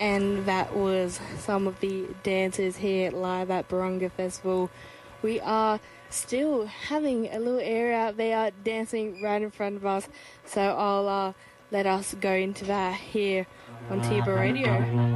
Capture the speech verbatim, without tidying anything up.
and that was some of the dancers here live at Barunga Festival. We are still having a little area out there dancing right in front of us, so I'll uh, let us go into that here on T B A R Radio.